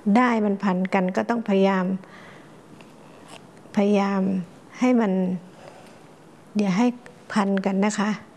ได้มันพันกันก็ต้องพยายามให้มันอย่าให้พันกันนะคะ